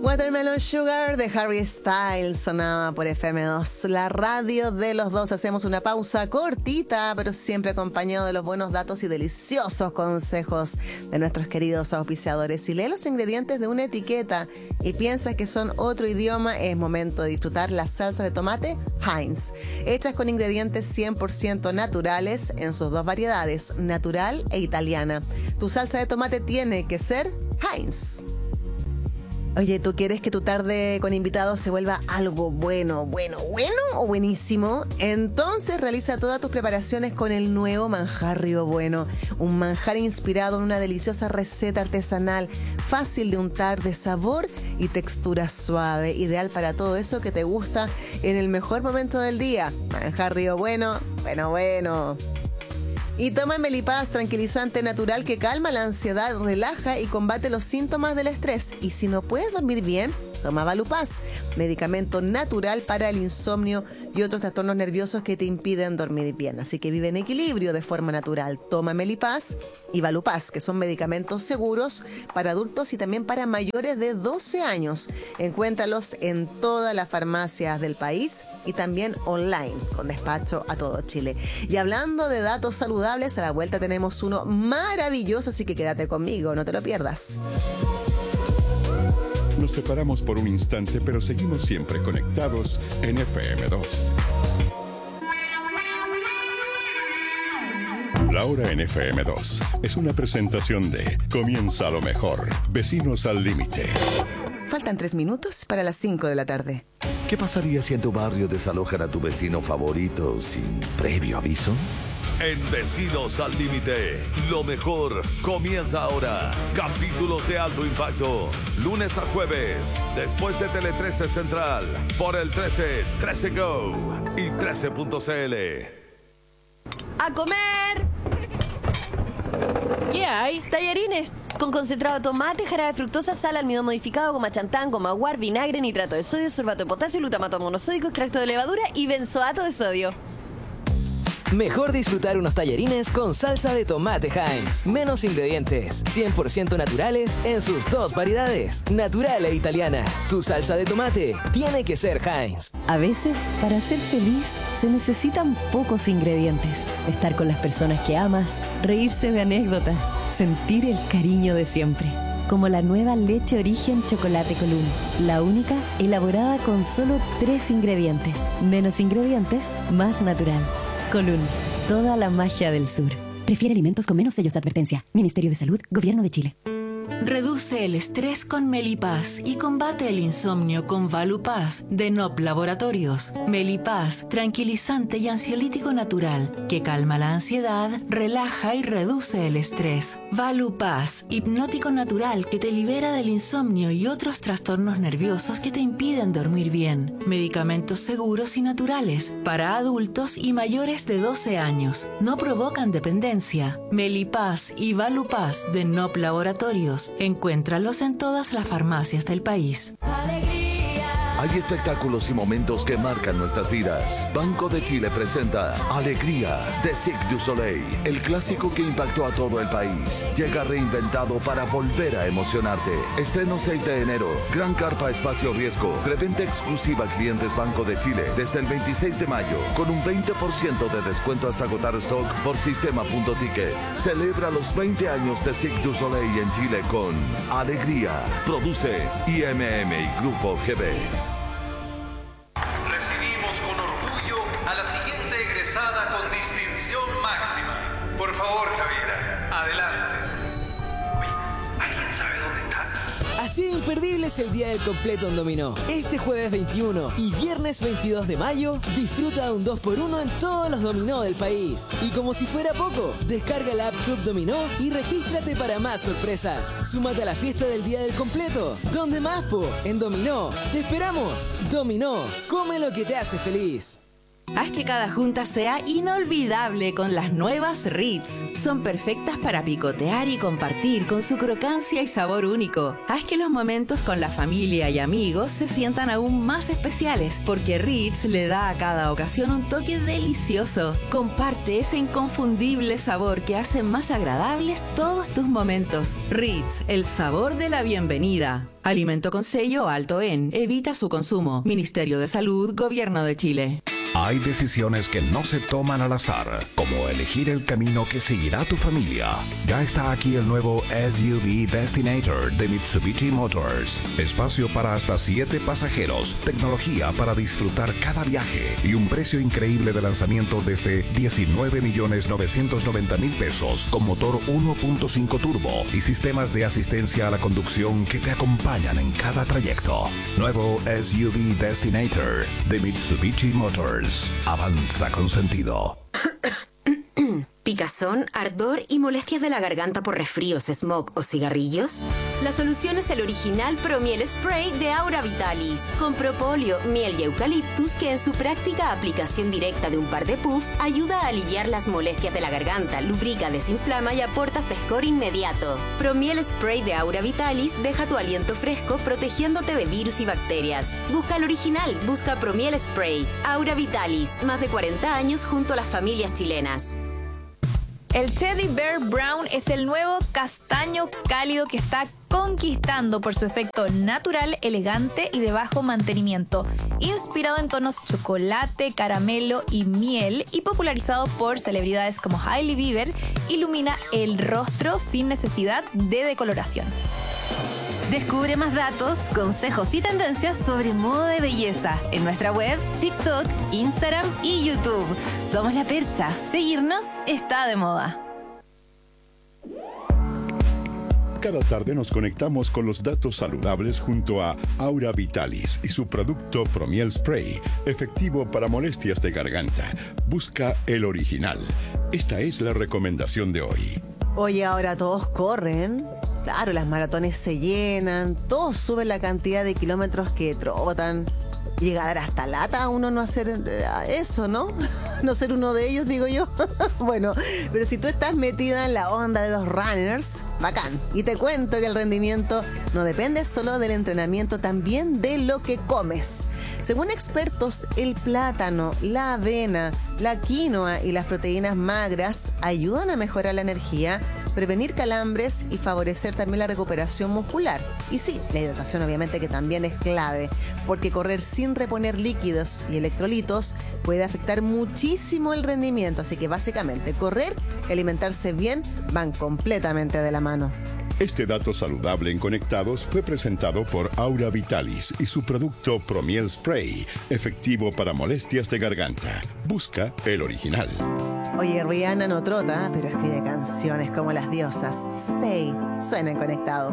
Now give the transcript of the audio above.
Watermelon Sugar de Harry Styles sonaba por FM2, la radio de los dos. Hacemos una pausa cortita, pero siempre acompañado de los buenos datos y deliciosos consejos de nuestros queridos auspiciadores. Si lees los ingredientes de una etiqueta y piensas que son otro idioma, es momento de disfrutar las salsas de tomate Heinz, hechas con ingredientes 100% naturales en sus dos variedades, natural e italiana. Tu salsa de tomate tiene que ser Heinz. Oye, ¿tú quieres que tu tarde con invitados se vuelva algo bueno o buenísimo? Entonces realiza todas tus preparaciones con el nuevo manjar Río Bueno. Un manjar inspirado en una deliciosa receta artesanal, fácil de untar, de sabor y textura suave. Ideal para todo eso que te gusta en el mejor momento del día. Manjar Río Bueno, bueno. Y toma Melipaz, tranquilizante natural que calma la ansiedad, relaja y combate los síntomas del estrés. Y si no puedes dormir bien, toma Valupaz, medicamento natural para el insomnio y otros trastornos nerviosos que te impiden dormir bien. Así que vive en equilibrio de forma natural. Toma Melipaz y Valupaz, que son medicamentos seguros para adultos y también para mayores de 12 años. Encuéntralos en todas las farmacias del país y también online, con despacho a todo Chile. Y hablando de datos saludables, a la vuelta tenemos uno maravilloso, así que quédate conmigo, no te lo pierdas. Nos separamos por un instante, pero seguimos siempre conectados en FM2. La hora en FM2 es una presentación de Comienza lo mejor, Vecinos al Límite. Faltan 3 minutos para las 5 de la tarde. ¿Qué pasaría si en tu barrio desalojan a tu vecino favorito sin previo aviso? En Vecinos al Límite, lo mejor comienza ahora. Capítulos de alto impacto, lunes a jueves, después de Tele 13 Central, por el 13, 13 Go y 13.cl. ¡A comer! ¿Qué hay? Tallarines con concentrado de tomate, jarabe de fructosa, sal, almidón modificado, goma chantán, goma guar, vinagre, nitrato de sodio, sorbato de potasio, glutamato monosódico, extracto de levadura y benzoato de sodio. Mejor disfrutar unos tallarines con salsa de tomate Heinz. Menos ingredientes, 100% naturales en sus dos variedades, natural e italiana. Tu salsa de tomate tiene que ser Heinz. A veces, para ser feliz, se necesitan pocos ingredientes. Estar con las personas que amas, reírse de anécdotas, sentir el cariño de siempre. Como la nueva leche origen chocolate Colún. La única elaborada con solo 3 ingredientes. Menos ingredientes, más natural. Colún, toda la magia del sur. Prefiere alimentos con menos sellos de advertencia. Ministerio de Salud, Gobierno de Chile. Reduce el estrés con Melipaz y combate el insomnio con Valupaz de NOP Laboratorios. Melipaz, tranquilizante y ansiolítico natural que calma la ansiedad, relaja y reduce el estrés. Valupaz, hipnótico natural que te libera del insomnio y otros trastornos nerviosos que te impiden dormir bien. Medicamentos seguros y naturales para adultos y mayores de 12 años. No provocan dependencia. Melipaz y Valupaz de NOP Laboratorios. Encuéntralos en todas las farmacias del país. Hay espectáculos y momentos que marcan nuestras vidas. Banco de Chile presenta Alegría de Cirque du Soleil, el clásico que impactó a todo el país. Llega reinventado para volver a emocionarte. Estreno 6 de enero. Gran Carpa Espacio Riesgo. Preventa exclusiva a clientes Banco de Chile desde el 26 de mayo con un 20% de descuento hasta agotar stock por sistema.ticket. Celebra los 20 años de Cirque du Soleil en Chile con Alegría. Produce IMM y Grupo GB. Recibimos con orgullo a la siguiente egresada con distinción máxima. Por favor, Javiera, adelante. Uy, ¿alguien sabe dónde está? Así de imperdible es el Día del Completo en Dominó. Este jueves 21 y viernes 22 de mayo, disfruta de un 2x1 en todos los dominó del país. Y como si fuera poco, descarga la app Club Dominó y regístrate para más sorpresas. Súmate a la fiesta del Día del Completo. ¿Dónde más, po? En Dominó. ¡Te esperamos! Dominó, come lo que te hace feliz. Haz que cada junta sea inolvidable con las nuevas Ritz. Son perfectas para picotear y compartir con su crocancia y sabor único. Haz que los momentos con la familia y amigos se sientan aún más especiales, porque Ritz le da a cada ocasión un toque delicioso. Comparte ese inconfundible sabor que hace más agradables todos tus momentos. Ritz, el sabor de la bienvenida. Alimento con sello alto en. Evita su consumo. Ministerio de Salud, Gobierno de Chile. Hay decisiones que no se toman al azar, como elegir el camino que seguirá tu familia. Ya está aquí el nuevo SUV Destinator de Mitsubishi Motors. Espacio para hasta 7 pasajeros, tecnología para disfrutar cada viaje y un precio increíble de lanzamiento desde 19.990.000 pesos con motor 1.5 turbo y sistemas de asistencia a la conducción que te acompañan en cada trayecto. Nuevo SUV Destinator de Mitsubishi Motors. Avanza con sentido. ¿Picazón, ardor y molestias de la garganta por resfríos, smog o cigarrillos? La solución es el original Promiel Spray de Aura Vitalis, con propóleo, miel y eucaliptus que en su práctica aplicación directa de un par de puff ayuda a aliviar las molestias de la garganta, lubrica, desinflama y aporta frescor inmediato. Promiel Spray de Aura Vitalis deja tu aliento fresco protegiéndote de virus y bacterias. Busca el original, busca Promiel Spray. Aura Vitalis, más de 40 años junto a las familias chilenas. El Teddy Bear Brown es el nuevo castaño cálido que está conquistando por su efecto natural, elegante y de bajo mantenimiento. Inspirado en tonos chocolate, caramelo y miel y popularizado por celebridades como Hailey Bieber, ilumina el rostro sin necesidad de decoloración. Descubre más datos, consejos y tendencias sobre moda de belleza en nuestra web, TikTok, Instagram y YouTube. Somos La Percha. Seguirnos está de moda. Cada tarde nos conectamos con los datos saludables junto a Aura Vitalis y su producto Promiel Spray, efectivo para molestias de garganta. Busca el original. Esta es la recomendación de hoy. Oye, ahora todos corren. Claro, las maratones se llenan, todos suben la cantidad de kilómetros que trotan. Llegar hasta lata uno no hacer eso, ¿no? No ser uno de ellos, digo yo. Bueno, pero si tú estás metida en la onda de los runners, bacán. Y te cuento que el rendimiento no depende solo del entrenamiento, también de lo que comes. Según expertos, el plátano, la avena, la quinoa y las proteínas magras ayudan a mejorar la energía, prevenir calambres y favorecer también la recuperación muscular. Y sí, la hidratación obviamente que también es clave, porque correr sin reponer líquidos y electrolitos puede afectar muchísimo el rendimiento. Así que básicamente correr y alimentarse bien van completamente de la mano. Este dato saludable en Conectados fue presentado por Aura Vitalis y su producto Promiel Spray, efectivo para molestias de garganta. Busca el original. Oye, Rihanna no trota, pero escribe canciones como las diosas. Stay, suenan Conectados.